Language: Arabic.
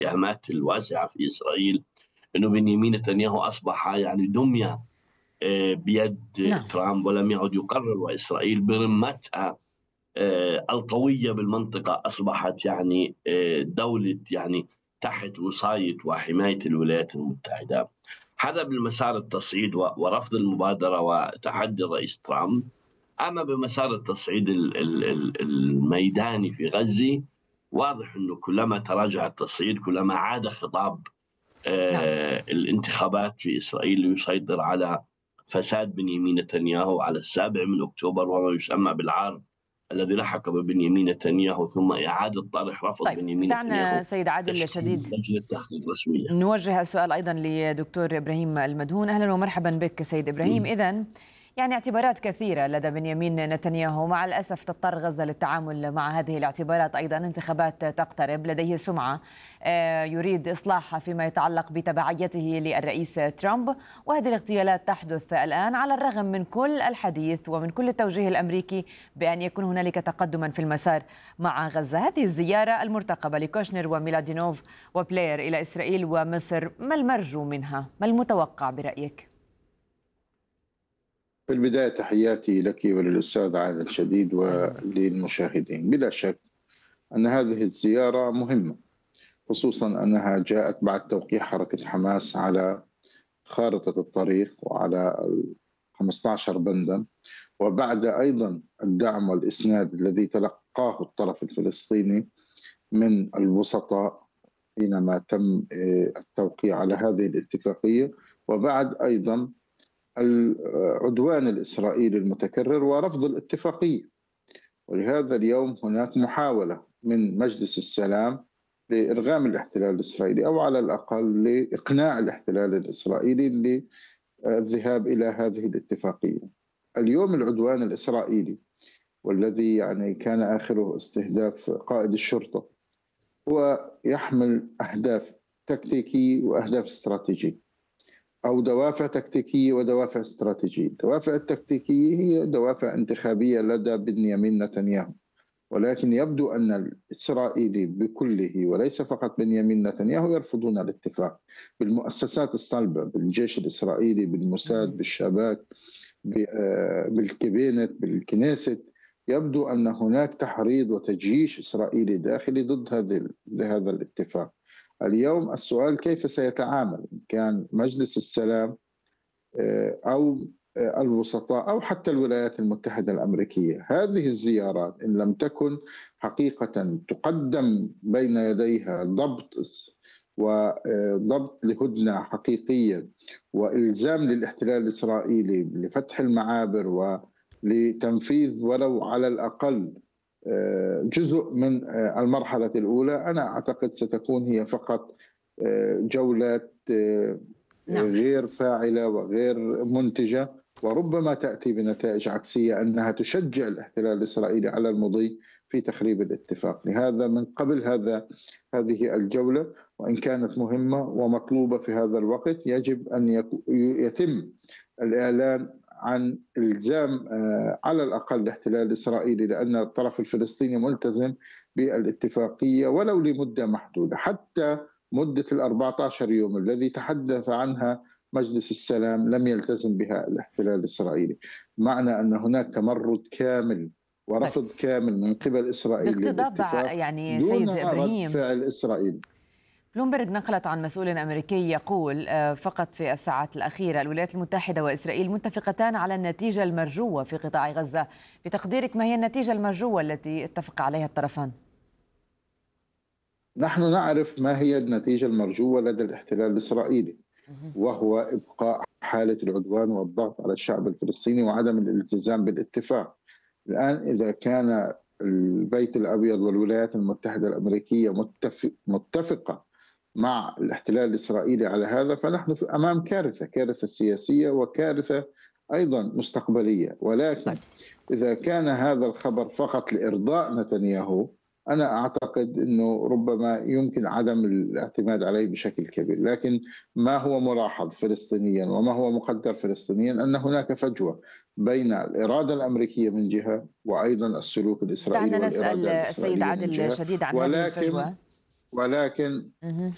الاتهامات الواسعة في إسرائيل أنه بنيامين نتنياهو أصبح يعني دمية بيد نعم. ترامب ولم يعد يقرر، وإسرائيل برمتها القوية بالمنطقة أصبحت يعني دولة يعني تحت وصاية وحماية الولايات المتحدة. هذا بالمسار التصعيد ورفض المبادرة وتحدي الرئيس ترامب. أما بمسار التصعيد الميداني في غزة، واضح أنه كلما تراجع التصعيد كلما عاد خطاب نعم. الانتخابات في إسرائيل ليسيطر على فساد بنيامين نتنياهو على 7 من أكتوبر، وما يسمى بالعار الذي لحق ببنيامين نتنياهو، ثم إعادة طرح رفض طيب، بنيامين دعنا نتنياهو سيد عادل تشكيل شديد لجنة تحقيق رسمية. نوجه السؤال أيضا لدكتور إبراهيم المدهون. أهلا ومرحبا بك سيد إبراهيم. إذن يعني اعتبارات كثيرة لدى بنيامين نتنياهو، مع الأسف تضطر غزة للتعامل مع هذه الاعتبارات. أيضا انتخابات تقترب، لديه سمعة يريد إصلاحها فيما يتعلق بتبعيته للرئيس ترامب، وهذه الاغتيالات تحدث الآن على الرغم من كل الحديث ومن كل التوجيه الأمريكي بأن يكون هنالك تقدما في المسار مع غزة. هذه الزيارة المرتقبة لكوشنر وميلادينوف وبلاير إلى إسرائيل ومصر، ما المرجو منها؟ ما المتوقع برأيك؟ في البداية تحياتي لك وللأستاذ عادل شديد وللمشاهدين. بلا شك أن هذه الزيارة مهمة، خصوصا أنها جاءت بعد توقيع حركة حماس على خارطة الطريق وعلى 15 بندا، وبعد أيضا الدعم والإسناد الذي تلقاه الطرف الفلسطيني من الوسطاء حينما تم التوقيع على هذه الاتفاقية، وبعد أيضا العدوان الإسرائيلي المتكرر ورفض الاتفاقية. ولهذا اليوم هناك محاولة من مجلس السلام لإرغام الاحتلال الإسرائيلي، أو على الأقل لإقناع الاحتلال الإسرائيلي للذهاب إلى هذه الاتفاقية. اليوم العدوان الإسرائيلي، والذي يعني كان آخره استهداف قائد الشرطة، هو يحمل أهداف تكتيكية وأهداف استراتيجية، أو دوافع تكتيكية ودوافع استراتيجية. الدوافع التكتيكية هي دوافع انتخابية لدى بنيامين نتنياهو، ولكن يبدو أن الإسرائيلي بكله وليس فقط بنيامين نتنياهو يرفضون الاتفاق. بالمؤسسات الصلبة، بالجيش الإسرائيلي، بالموساد، بالشباك، بالكابينت، بالكنيست، يبدو أن هناك تحريض وتجيش إسرائيلي داخلي ضد هذا الاتفاق. اليوم السؤال كيف سيتعامل كان مجلس السلام أو الوسطاء أو حتى الولايات المتحدة الأمريكية. هذه الزيارات إن لم تكن حقيقة تقدم بين يديها وضبط لهدنة حقيقية وإلزام للاحتلال الإسرائيلي لفتح المعابر ولتنفيذ ولو على الأقل جزء من المرحلة الأولى، أنا أعتقد ستكون هي فقط جولات غير فاعلة وغير منتجة، وربما تأتي بنتائج عكسية، أنها تشجع الاحتلال الإسرائيلي على المضي في تخريب الاتفاق. لهذا من قبل هذه الجولة، وإن كانت مهمة ومطلوبة في هذا الوقت، يجب أن يتم الإعلان عن إلزام على الأقل الاحتلال الإسرائيلي، لأن الطرف الفلسطيني ملتزم بالاتفاقية ولو لمدة محدودة. حتى مدة 14 يوم الذي تحدث عنها مجلس السلام لم يلتزم بها الاحتلال الإسرائيلي، معنى أن هناك تمرد كامل ورفض كامل من قبل إسرائيل باقتضاب يعني دون سيد رد إبراهيم، فعل إسرائيل. بلومبرغ نقلت عن مسؤول أمريكي يقول فقط في الساعات الأخيرة الولايات المتحدة وإسرائيل متفقتان على النتيجة المرجوة في قطاع غزة. بتقديرك ما هي النتيجة المرجوة التي اتفق عليها الطرفان؟ نحن نعرف ما هي النتيجة المرجوة لدى الاحتلال الإسرائيلي، وهو إبقاء حالة العدوان والضغط على الشعب الفلسطيني وعدم الالتزام بالاتفاق. الآن إذا كان البيت الأبيض والولايات المتحدة الأمريكية متفقة مع الاحتلال الإسرائيلي على هذا، فنحن أمام كارثة سياسية وكارثة أيضا مستقبلية. ولكن إذا كان هذا الخبر فقط لإرضاء نتنياهو، أنا أعتقد أنه ربما يمكن عدم الاعتماد عليه بشكل كبير. لكن ما هو ملاحظ فلسطينيا وما هو مقدر فلسطينيا أن هناك فجوة بين الإرادة الأمريكية من جهة وأيضا السلوك الإسرائيلي دعنا والإرادة نسأل السيد الإسرائيلية من عادل جهة. شديد عن هذه الفجوة. ولكن